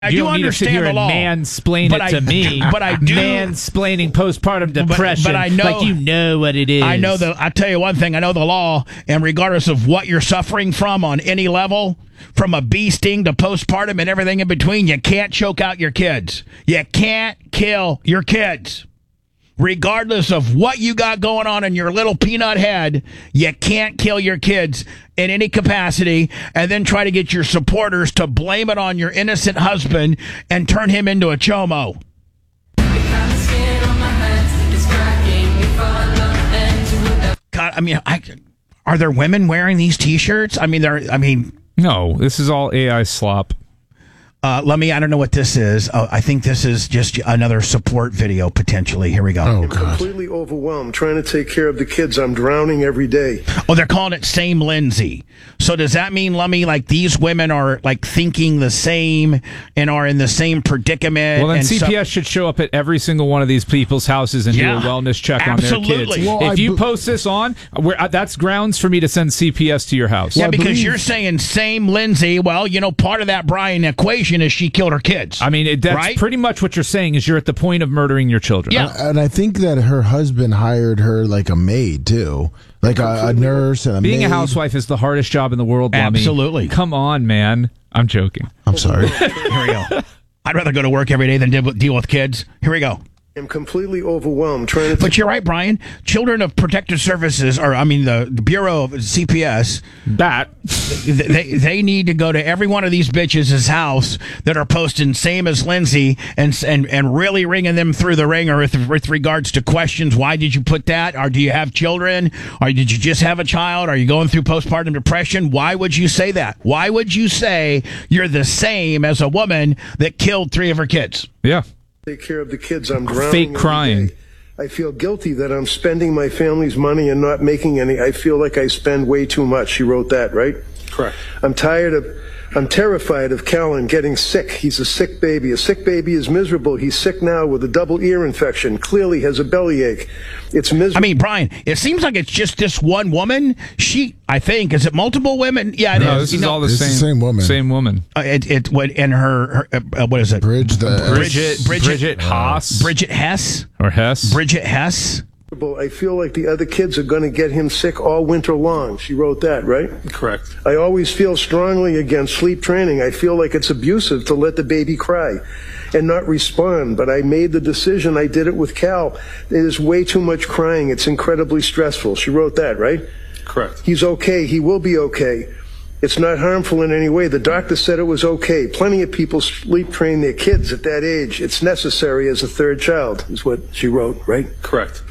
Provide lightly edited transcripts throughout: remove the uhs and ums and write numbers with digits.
I do understand the law. Mansplain it to me. But I do. Mansplaining postpartum depression. But I know. Like you know what it is. I tell you one thing. I know the law. And regardless of what you're suffering from on any level, from a bee sting to postpartum and everything in between, you can't choke out your kids. You can't kill your kids. Regardless of what you got going on in your little peanut head, you can't kill your kids in any capacity and then try to get your supporters to blame it on your innocent husband and turn him into a chomo. God, I mean, are there women wearing these T-shirts? No, this is all AI slop. I don't know what this is. I think this is just another support video, potentially. Here we go. I'm completely overwhelmed trying to take care of the kids. I'm drowning every day. Oh, they're calling it Same Lindsay. So does that mean, Lummy, like these women are like thinking the same and are in the same predicament? Well, then CPS should show up at every single one of these people's houses and do a wellness check on their kids. Well, if you post this on, that's grounds for me to send CPS to your house. Yeah, because you're saying Same Lindsay. Well, part of that Brian equation is she killed her kids. I mean, that's right? Pretty much what you're saying is you're at the point of murdering your children. Yeah. And I think that her husband hired her like a maid, too. Like a nurse and a Being maid. a housewife is the hardest job in the world, Lummy. Absolutely. Come on, man. I'm joking. I'm sorry. Here we go. I'd rather go to work every day than deal with kids. Here we go. I'm completely overwhelmed trying to... But you're right, Brian. Children of Protective Services, the Bureau of CPS, they need to go to every one of these bitches' house that are posting Same as Lindsay and really ringing them through the ringer with regards to questions. Why did you put that? Or do you have children? Or did you just have a child? Are you going through postpartum depression? Why would you say that? Why would you say you're the same as a woman that killed 3 of her kids? Yeah. Take care of the kids. I'm drowning. Fake crying. I feel guilty that I'm spending my family's money and not making any. I feel like I spend way too much. She wrote that, right? Correct. I'm terrified of Callan getting sick. He's a sick baby. A sick baby is miserable. He's sick now with a double ear infection. Clearly has a bellyache. It's miserable. I mean, Brian, it seems like it's just this one woman. I think, is it multiple women? Yeah, it is. This is all the same woman. Same woman. What is it? Bridget Haas. Bridget Hess? Or Hess. Bridget Hess? I feel like the other kids are going to get him sick all winter long. She wrote that, right? Correct. I always feel strongly against sleep training. I feel like it's abusive to let the baby cry and not respond. But I made the decision. I did it with Cal. There's way too much crying. It's incredibly stressful. She wrote that, right? Correct. He's okay. He will be okay. It's not harmful in any way. The doctor said it was okay. Plenty of people sleep train their kids at that age. It's necessary as a third child, is what she wrote, right? Correct.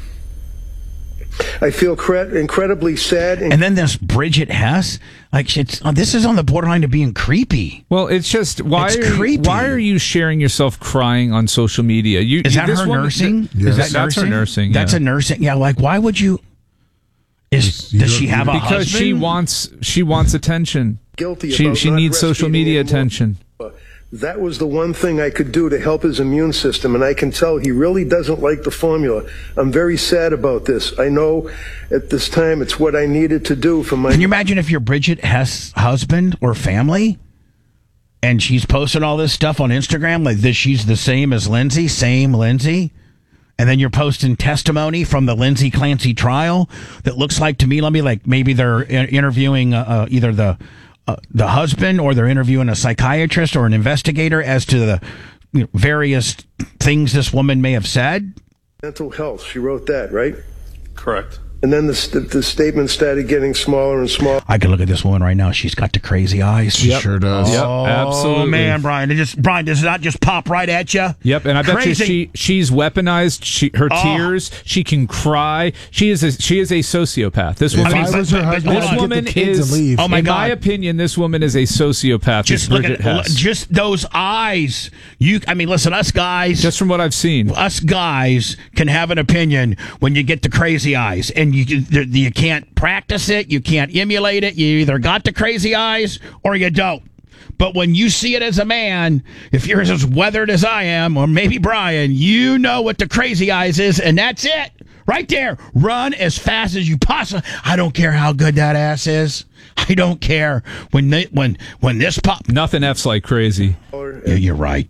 I feel incredibly sad. And then this Bridget Hess, this is on the borderline of being creepy. Well, it's just creepy. Why are you sharing yourself crying on social media? Is that her nursing? Yes. That's her nursing. That's a nursing. Yeah, why would you? Does she have a husband? Because she wants attention. Guilty. She needs social media attention. That was the one thing I could do to help his immune system, and I can tell he really doesn't like the formula. I'm very sad about this. I know at this time it's what I needed to do for my... Can you imagine if you're Bridget Hess' husband or family, and she's posting all this stuff on Instagram, like this, she's the same as Lindsay, same Lindsay, and then you're posting testimony from the Lindsay Clancy trial that looks like, to me, like maybe they're interviewing either the husband, or they're interviewing a psychiatrist or an investigator as to the various things this woman may have said. Mental health, she wrote that, right? Correct. And then the statement started getting smaller and smaller. I can look at this woman right now. She's got the crazy eyes. She sure does. Yep, Oh, absolutely. man, Brian. Brian, does that just pop right at you? Yep, and I bet you she's weaponized her tears. She can cry. She is a sociopath. This woman, this woman is. Oh my in God. my opinion, this woman is a sociopath. Just look at just those eyes. Listen, us guys. Just from what I've seen, us guys can have an opinion when you get the crazy eyes, and you can't practice it, you can't emulate it. You either got the crazy eyes or you don't. But when you see it as a man, if you're as weathered as I am, or maybe Brian, you know what the crazy eyes is, and that's it. Right there. Run as fast as you possibly. I don't care how good that ass is. I don't care when this pop. Nothing F's like crazy. Yeah, you're right.